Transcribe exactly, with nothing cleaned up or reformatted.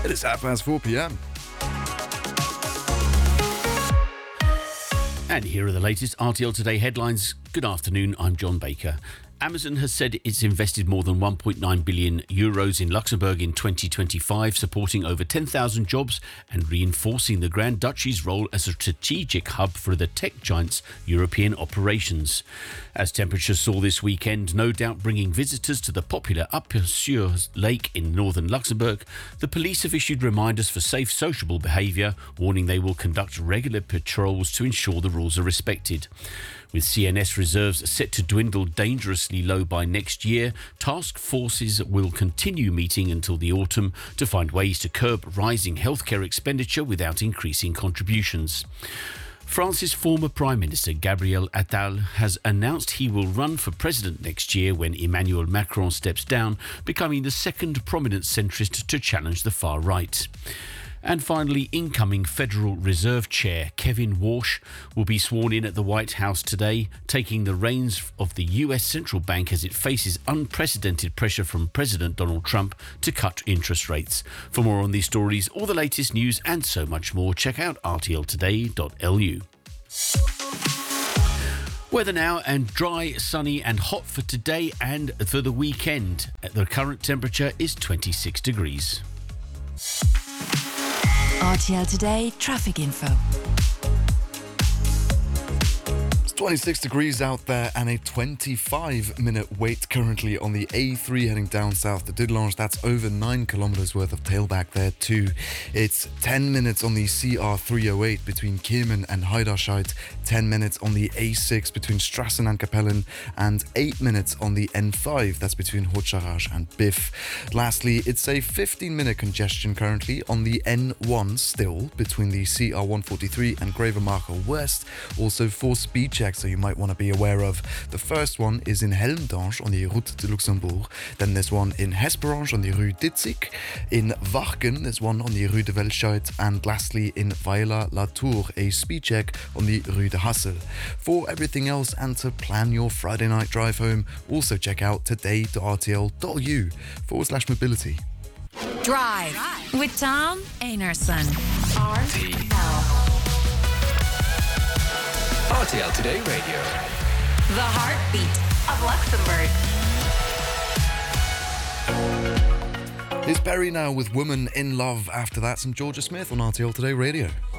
It is half past four p.m. And here are the latest R T L Today headlines. Good afternoon, I'm John Baker. Amazon has said it's invested more than one point nine billion euros in Luxembourg in twenty twenty-five, supporting over ten thousand jobs and reinforcing the Grand Duchy's role as a strategic hub for the tech giant's European operations. As temperatures soar this weekend, no doubt bringing visitors to the popular Up-sur Lake in northern Luxembourg, the police have issued reminders for safe sociable behaviour, warning they will conduct regular patrols to ensure the rules are respected. With C N S reserves set to dwindle dangerously low by next year, task forces will continue meeting until the autumn to find ways to curb rising healthcare expenditure without increasing contributions. France's former Prime Minister Gabriel Attal has announced he will run for president next year when Emmanuel Macron steps down, becoming the second prominent centrist to challenge the far right. And finally, incoming Federal Reserve Chair Kevin Warsh will be sworn in at the White House today, taking the reins of the U S central bank as it faces unprecedented pressure from President Donald Trump to cut interest rates. For more on these stories, all the latest news and so much more, check out r t l today dot l u. Weather now, and dry, sunny and hot for today and for the weekend. The current temperature is twenty-six degrees. R T L Today traffic info. It's twenty-six degrees out there and a twenty-five minute wait currently on the A three heading down south to Didelange. That's over nine kilometres worth of tailback there too. It's ten minutes on the C R three oh eight between Kierman and Heiderscheid, ten minutes on the A six between Strassen and Capellen, and eight minutes on the N five, that's between Hotcharage and Biff. Lastly, it's a fifteen minute congestion currently on the N one still between the C R one forty-three and Grevenmacher West. Also four speed checks so you might want to be aware of. The first one is in Helmdange on the Route de Luxembourg. Then there's one in Hesperange on the Rue Ditzig. In Warken, there's one on the Rue de Welscheid. And lastly, in Weiler-la-Tour, a speed check on the Rue de Hassel. For everything else and to plan your Friday night drive home, also check out today dot r t l dot l u forward slash mobility. Drive with Tom Einarson. R T L. R T L Today Radio. The heartbeat of Luxembourg. Here's Perry now with Woman in Love. After that, some Georgia Smith on R T L Today Radio.